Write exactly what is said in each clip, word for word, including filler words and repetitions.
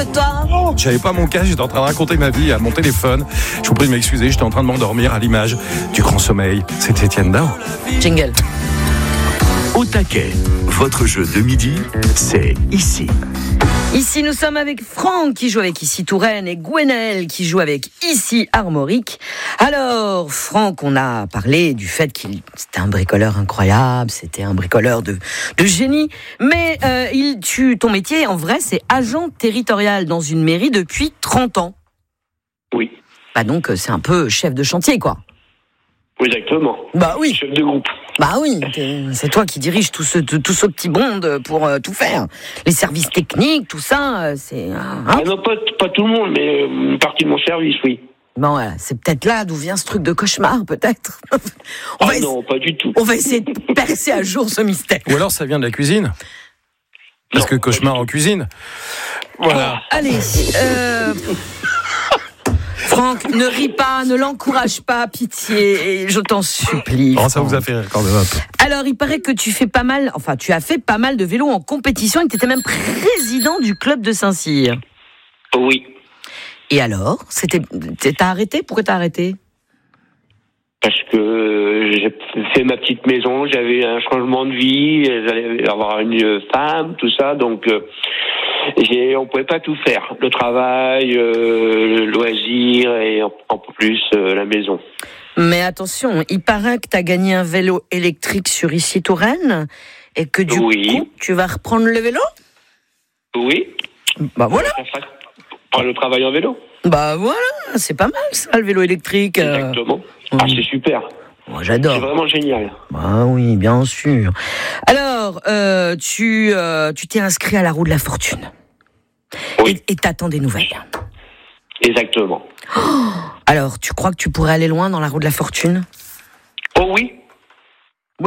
de toi avant. J'avais pas mon casque, j'étais en train de raconter ma vie à mon téléphone. Je vous prie de m'excuser, j'étais en train de m'endormir à l'image du grand sommeil. C'est Étienne Dao. Jingle. Au taquet, votre jeu de midi, c'est ici. Ici, nous sommes avec Franck qui joue avec Ici Touraine et Gwenaël qui joue avec Ici Armorique. Alors, Franck, on a parlé du fait qu'il c'était un bricoleur incroyable, c'était un bricoleur de, de génie. Mais euh, il, tu, ton métier, en vrai, c'est agent territorial dans une mairie depuis trente ans. Oui. Bah donc, c'est un peu chef de chantier, quoi. Exactement. Bah oui. Chef de groupe. Bah oui, c'est toi qui dirige tout ce, tout ce petit monde pour euh, tout faire. Les services techniques, tout ça, euh, c'est... Hein Ah non, pas, pas tout le monde, mais une partie de mon service, oui. Bon, voilà, c'est peut-être là d'où vient ce truc de cauchemar, peut-être. on Ah va non, essa- pas du tout. On va essayer de percer à jour ce mystère. Ou alors ça vient de la cuisine. Parce Non, que cauchemar en cuisine. Voilà. Allez, euh... Franck, ne ris pas, ne l'encourage pas, pitié, je t'en supplie. Oh, ça vous a fait rire quand même un peu. Alors, il paraît que tu fais pas mal, enfin, tu as fait pas mal de vélo en compétition et que tu étais même président du club de Saint-Cyr. Oui. Et alors, c'était, t'as arrêté ? Pourquoi t'as arrêté ? Parce que j'ai fait ma petite maison, j'avais un changement de vie, j'allais avoir une femme, tout ça, donc euh, j'ai, on pouvait pas tout faire. Le travail, euh, le loisir et en, en plus euh, la maison. Mais attention, il paraît que tu as gagné un vélo électrique sur Ici Touraine et que du Oui. coup, tu vas reprendre le vélo ? Oui. Bah voilà. Ça fera pour le travail en vélo. Bah voilà, c'est pas mal ça, le vélo électrique. euh. Exactement. oui. Ah, c'est super. Moi, C'est j'adore. vraiment génial. Bah oui, bien sûr. Alors, euh, tu, euh, tu t'es inscrit à la roue de la fortune. Oui. Et, et t'attends des nouvelles. Exactement. Alors, tu crois que tu pourrais aller loin dans la roue de la fortune ? Oh oui. Oui ?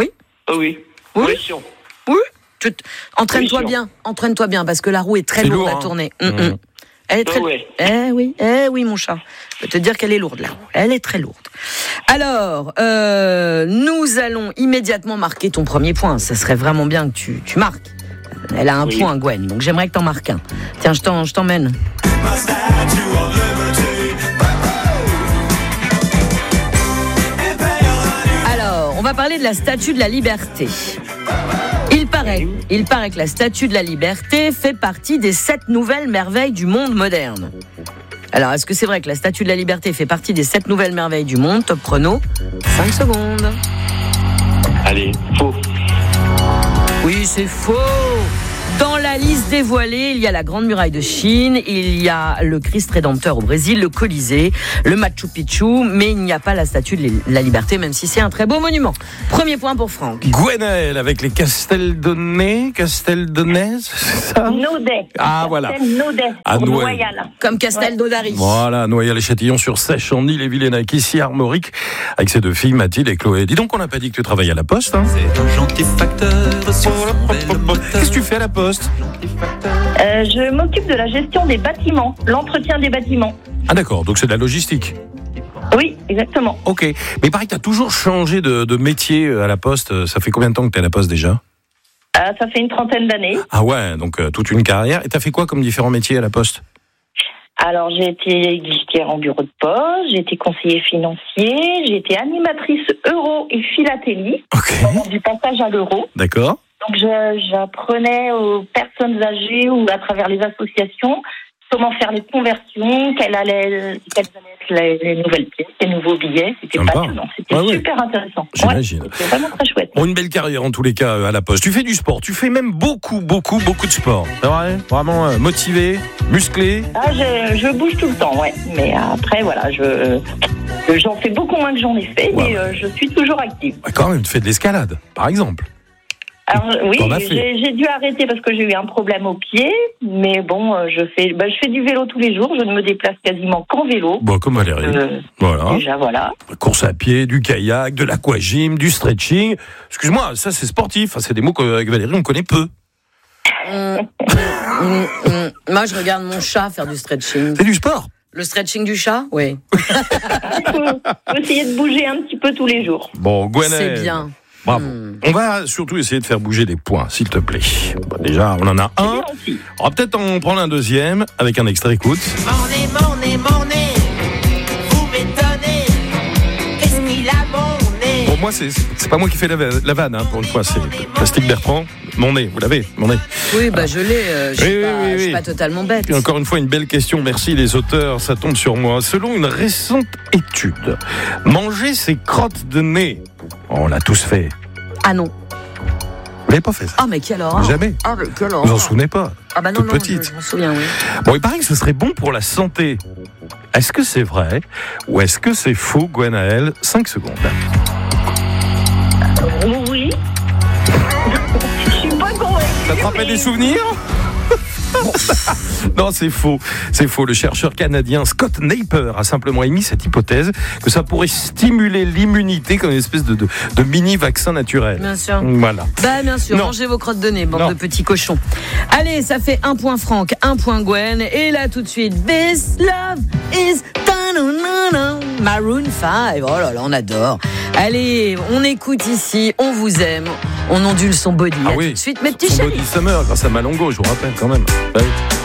Oh oui. Oui. Oui, sûr. Oui. Tu t- Entraîne-toi Oui, sûr. bien, entraîne-toi bien, parce que la roue est très C'est lourde lourd, à hein. tourner. Hum, Mmh. hum. Elle est très... Ah ouais. Eh oui, eh oui, mon chat. Je peux te dire qu'elle est lourde, la roue. Elle est très lourde. Alors, euh, nous allons immédiatement marquer ton premier point. Ça serait vraiment bien que tu, tu marques. Elle a un Oui. point, Gwen, donc j'aimerais que t'en marques un. Tiens, je, t'en, je t'emmène. Alors, on va parler de la Statue de la Liberté. Il paraît, il paraît que la Statue de la Liberté fait partie des sept nouvelles merveilles du monde moderne. Alors, est-ce que c'est vrai que la Statue de la Liberté fait partie des sept nouvelles merveilles du monde ? Top chrono, cinq secondes. Allez, faux. Oui, c'est faux. Dans la liste dévoilée, il y a la Grande Muraille de Chine, il y a le Christ Rédempteur au Brésil, le Colisée, le Machu Picchu, mais il n'y a pas la Statue de la Liberté, même si c'est un très beau monument. Premier point pour Franck. Gwenaël avec les Casteldonais, Casteldonais, c'est ça ? Naudet. Ah, voilà. Naudet. À Pour Noël. Noyal. Comme Castel d'Odari. Voilà, Noyal-les-Châtillons-sur-Sèche, en Ille-et-Vilaine, ici Armorique, avec ses deux filles, Mathilde et Chloé. Dis donc, on n'a pas dit que tu travaillais à la Poste, hein ? C'est un gentil facteur sur son vélo moteur. Qu'est-ce que tu fais à la Poste ? Euh, je m'occupe de la gestion des bâtiments, l'entretien des bâtiments. Ah d'accord, donc c'est de la logistique. Oui, exactement. Ok, mais il paraît que tu as toujours changé de, de métier à la Poste. Ça fait combien de temps que tu es à la Poste déjà ? Euh, ça fait une trentaine d'années. Ah ouais, donc euh, toute une carrière. Et tu as fait quoi comme différents métiers à la Poste ? Alors, j'ai été guichetière en bureau de poste, j'ai été conseiller financier, j'ai été animatrice euro et philatélie, Ok, du passage à l'euro. d'accord. Donc, je- j'apprenais aux personnes âgées ou à travers les associations comment faire les conversions, quelles allaient, quelles allaient être les, les nouvelles pièces, les nouveaux billets. C'était Sympa. passionnant, c'était Ouais, ouais. super intéressant. J'imagine. Ouais, c'était vraiment très chouette. Bon, une belle carrière en tous les cas euh, à la Poste. Tu fais du sport, tu fais même beaucoup, beaucoup, beaucoup de sport. C'est vrai ? Vraiment euh, motivé, musclé. Ah, je, je bouge tout le temps, ouais. Mais après, voilà, je, j'en fais beaucoup moins que j'en ai fait, Ouais. mais euh, je suis toujours active. Bah, quand même, tu fais de l'escalade, par exemple. Alors oui, T'en as fait. j'ai, j'ai dû arrêter parce que j'ai eu un problème au pied, mais bon, euh, je fais, bah, je fais du vélo tous les jours. Je ne me déplace quasiment qu'en vélo. Bon, comme Valérie. Euh, Voilà. Déjà, voilà. Course à pied, du kayak, de l'aquagym, du stretching. Excuse-moi, ça c'est sportif. Enfin, c'est des mots qu'avec Valérie on connaît peu. Hum, hum, hum. Moi, je regarde mon chat faire du stretching. C'est du sport. Le stretching du chat ? Oui. Il faut, faut essayer de bouger un petit peu tous les jours. Bon, Gwenaël. C'est bien. Bravo. Hmm. On va surtout essayer de faire bouger les points, s'il te plaît. Bon, déjà, on en a un. On va peut-être en prendre un deuxième avec un extrait, écoute. Mon nez, mon nez, mon nez, vous m'étonnez, qu'est-ce qu'il a mon nez? Pour moi, c'est, c'est pas moi qui fais la, la vanne, hein, pour une fois, c'est Plastique Bertrand. Mon nez, vous l'avez, mon nez. Oui, bah je l'ai, euh, je suis Oui, pas, oui, oui, je suis oui. pas totalement bête. Et encore une fois, une belle question. Merci les auteurs, ça tombe sur moi. Selon une récente étude, manger ses crottes de nez, on l'a tous fait. Ah non. Vous l'avez pas fait ça? Ah mais quelle horreur. Jamais. Ah mais quelle horreur. Vous en souvenez pas? Ah bah non, Toute non, petite. je, je m'en souviens, oui. Bon, il paraît que ce serait bon pour la santé. Est-ce que c'est vrai ou est-ce que c'est faux, Gwenaël? cinq secondes. Oui. Je suis pas convaincue. Ça te rappelle mais- des souvenirs? Non, c'est faux. C'est faux. Le chercheur canadien Scott Naper a simplement émis cette hypothèse que ça pourrait stimuler l'immunité comme une espèce de, de, de mini-vaccin naturel. Bien sûr. Voilà. Bah bien sûr, Non. mangez vos crottes de nez, bande Non. de petits cochons. Allez, ça fait un point Franck, un point Gwen. Et là tout de suite, This Love is ta-na-na-na, Maroon five. Oh là là, on adore. Allez, on écoute ici, on vous aime, on ondule son body. Ah À oui. tout de suite, mes petits Son chéris. body summer grâce à Malongo, je vous rappelle quand même. Bah oui.